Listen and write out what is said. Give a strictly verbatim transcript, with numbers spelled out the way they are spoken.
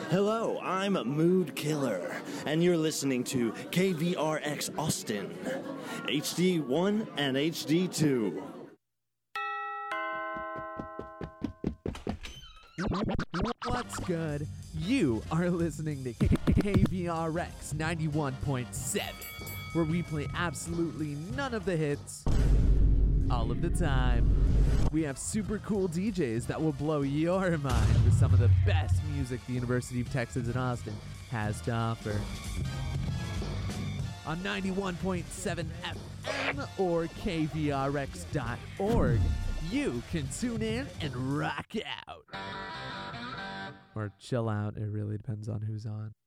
Hello, I'm Mood Killer, and you're listening to K V R X Austin, H D one and H D two. What's good? You are listening to K V R X ninety-one point seven, where we play absolutely none of the hits all of the time. We have super cool D Js that will blow your mind with some of the best music the University of Texas at Austin has to offer. On ninety-one point seven F M or K V R X dot org, you can tune in and rock out. Or chill out, it really depends on who's on.